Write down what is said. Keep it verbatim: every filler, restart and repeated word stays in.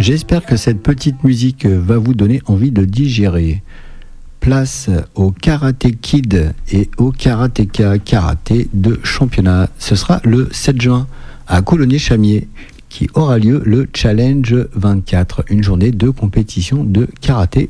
J'espère que cette petite musique va vous donner envie de digérer. Place au Karaté Kid et au Karateka Karaté de championnat. Ce sera le sept juin à Coulommiers-Chamiers qui aura lieu le Challenge vingt-quatre, une journée de compétition de karaté